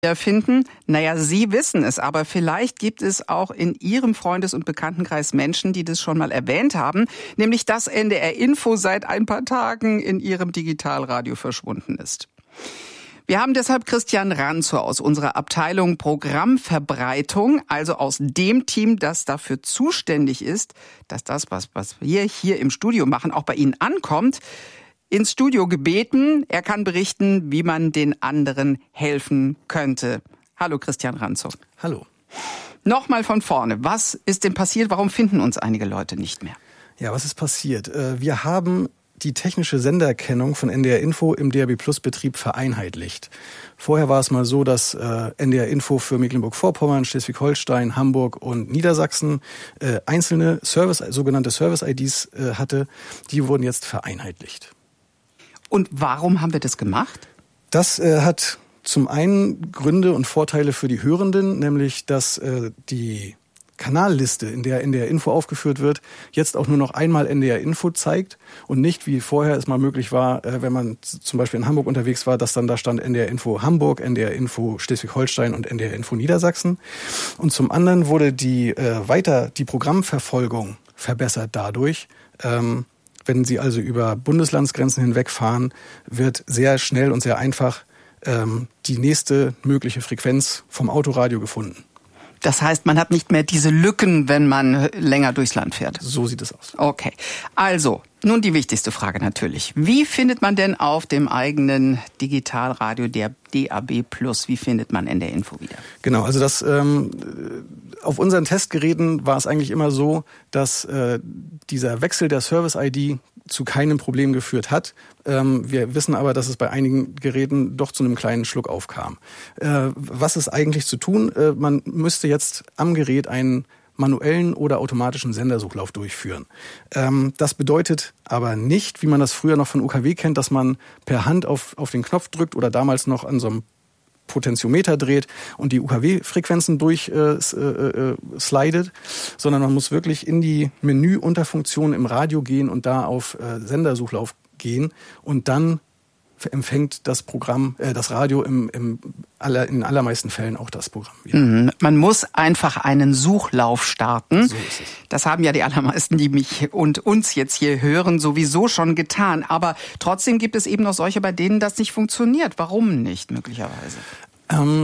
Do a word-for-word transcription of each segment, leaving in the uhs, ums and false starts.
finden? Naja, Sie wissen es, aber vielleicht gibt es auch in Ihrem Freundes- und Bekanntenkreis Menschen, die das schon mal erwähnt haben, nämlich dass N D R Info seit ein paar Tagen in Ihrem Digitalradio verschwunden ist. Wir haben deshalb Christian Ranzow aus unserer Abteilung Programmverbreitung, also aus dem Team, das dafür zuständig ist, dass das, was, was wir hier im Studio machen, auch bei Ihnen ankommt, ins Studio gebeten. Er kann berichten, wie man den anderen helfen könnte. Hallo Christian Ranzow. Hallo. Nochmal von vorne. Was ist denn passiert? Warum finden uns einige Leute nicht mehr? Ja, was ist passiert? Wir haben die technische Senderkennung von N D R Info im D A B Plus Betrieb vereinheitlicht. Vorher war es mal so, dass äh, N D R Info für Mecklenburg-Vorpommern, Schleswig-Holstein, Hamburg und Niedersachsen äh, einzelne Service, sogenannte Service-I Ds äh, hatte. Die wurden jetzt vereinheitlicht. Und warum haben wir das gemacht? Das äh, hat zum einen Gründe und Vorteile für die Hörenden, nämlich dass äh, die Kanalliste, in der N D R Info aufgeführt wird, jetzt auch nur noch einmal N D R Info zeigt und nicht, wie vorher es mal möglich war, wenn man zum Beispiel in Hamburg unterwegs war, dass dann da stand N D R Info Hamburg, N D R Info Schleswig-Holstein und N D R Info Niedersachsen. Und zum anderen wurde die äh, weiter die Programmverfolgung verbessert dadurch. Ähm, wenn Sie also über Bundeslandsgrenzen hinwegfahren, wird sehr schnell und sehr einfach ähm, die nächste mögliche Frequenz vom Autoradio gefunden. Das heißt, man hat nicht mehr diese Lücken, wenn man länger durchs Land fährt. So sieht es aus. Okay. Also, nun die wichtigste Frage natürlich. Wie findet man denn auf dem eigenen Digitalradio der D A B Plus, wie findet man N D R Info wieder? Genau, also das ähm, auf unseren Testgeräten war es eigentlich immer so, dass äh, dieser Wechsel der Service-I D zu keinem Problem geführt hat. Ähm, wir wissen aber, dass es bei einigen Geräten doch zu einem kleinen Schluck aufkam. Äh, was ist eigentlich zu tun? Äh, man müsste jetzt am Gerät einen manuellen oder automatischen Sendersuchlauf durchführen. Ähm, das bedeutet aber nicht, wie man das früher noch von U K W kennt, dass man per Hand auf, auf den Knopf drückt oder damals noch an so einem Potentiometer dreht und die U K W-Frequenzen durch äh, äh, slidet, sondern man muss wirklich in die Menüunterfunktion im Radio gehen und da auf äh, Sendersuchlauf gehen und dann empfängt das Programm, äh, das Radio im, im aller, in allermeisten Fällen auch das Programm wieder. Mhm. Man muss einfach einen Suchlauf starten. So ist es. Das haben ja die allermeisten, die mich und uns jetzt hier hören, sowieso schon getan. Aber trotzdem gibt es eben noch solche, bei denen das nicht funktioniert. Warum nicht möglicherweise? Ähm,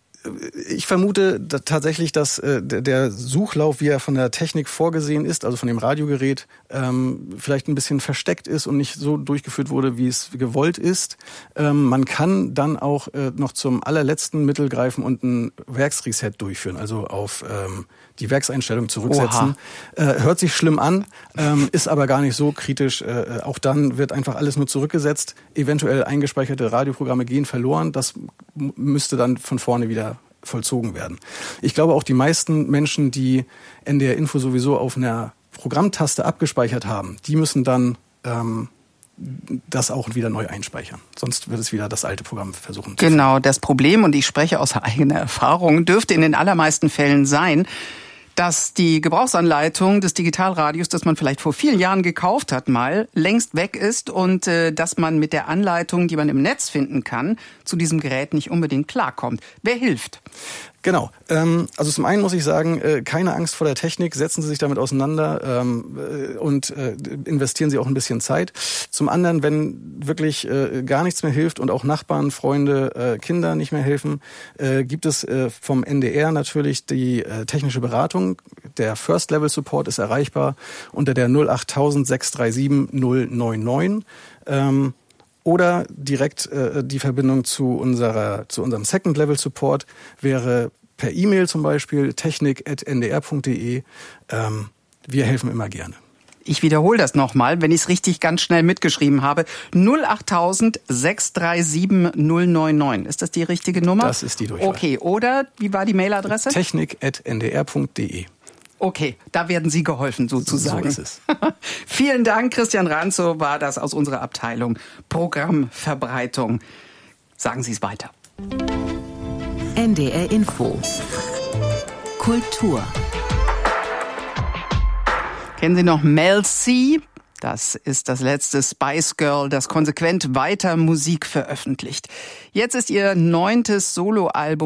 Ich vermute tatsächlich, dass äh, der Suchlauf, wie er von der Technik vorgesehen ist, also von dem Radiogerät, ähm, vielleicht ein bisschen versteckt ist und nicht so durchgeführt wurde, wie es gewollt ist. Ähm, man kann dann auch äh, noch zum allerletzten Mittel greifen und ein Werksreset durchführen, also auf ähm, die Werkseinstellung zurücksetzen. Äh, hört sich schlimm an, ähm, ist aber gar nicht so kritisch. Äh, auch dann wird einfach alles nur zurückgesetzt. Eventuell eingespeicherte Radioprogramme gehen verloren. Das m- müsste dann von vorne wieder vollzogen werden. Ich glaube auch die meisten Menschen, die N D R Info sowieso auf einer Programmtaste abgespeichert haben, die müssen dann ähm, das auch wieder neu einspeichern. Sonst wird es wieder das alte Programm versuchen. Genau, das Problem, und ich spreche aus eigener Erfahrung, dürfte in den allermeisten Fällen sein, dass die Gebrauchsanleitung des Digitalradios, das man vielleicht vor vielen Jahren gekauft hat, mal längst weg ist und äh, dass man mit der Anleitung, die man im Netz finden kann, zu diesem Gerät nicht unbedingt klarkommt. Wer hilft? Genau. Ähm, also zum einen muss ich sagen, äh, keine Angst vor der Technik, setzen Sie sich damit auseinander ähm, äh, und äh, investieren Sie auch ein bisschen Zeit. Zum anderen, wenn wirklich äh, gar nichts mehr hilft und auch Nachbarn, Freunde, äh, Kinder nicht mehr helfen, äh, gibt es äh, vom N D R natürlich die äh, technische Beratung. Der First Level Support ist erreichbar unter der null acht null null sechs drei sieben null neun neun. Ähm, Oder direkt äh, die Verbindung zu unserer zu unserem Second Level Support wäre per E-Mail zum Beispiel technik at n d r punkt d e. Ähm, wir helfen immer gerne. Ich wiederhole das nochmal, wenn ich es richtig ganz schnell mitgeschrieben habe. null acht null null sechs drei sieben null neun neun. Ist das die richtige Nummer? Das ist die Durchwahl. Okay, oder wie war die Mailadresse? technik at n d r punkt d e. Okay, da werden Sie geholfen sozusagen. So ist es. Vielen Dank, Christian Ranzow war das aus unserer Abteilung Programmverbreitung. Sagen Sie es weiter. N D R Info. Kultur. Kennen Sie noch Mel C? Das ist das letzte Spice Girl, das konsequent weiter Musik veröffentlicht. Jetzt ist ihr neuntes Soloalbum